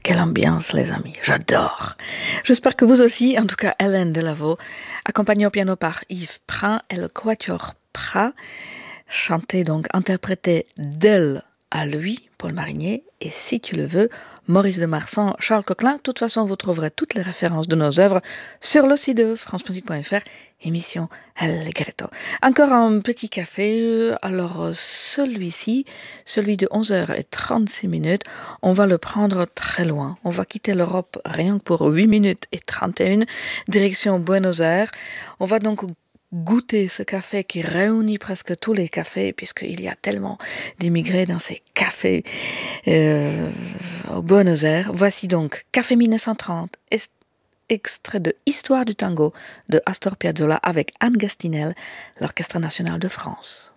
Quelle ambiance, les amis, j'adore. J'espère que vous aussi, en tout cas Hélène Delaveau, accompagnée au piano par Yves Prin et le quatuor Prat, chanté donc, interprété d'elle à lui, Paul Marigné, et si tu le veux, Maurice de Marsan, Charles Coquelin. De toute façon, vous trouverez toutes les références de nos œuvres sur le site de francemusique.fr, émission Allegretto. Encore un petit café, alors celui-ci, celui de 11h36, on va le prendre très loin. On va quitter l'Europe rien que pour 8 minutes et 31, direction Buenos Aires. On va donc goûter ce café qui réunit presque tous les cafés, puisqu'il y a tellement d'immigrés dans ces cafés au Buenos Aires. Voici donc Café 1930, extrait de Histoire du tango de Astor Piazzolla avec Anne Gastinel, l'Orchestre national de France.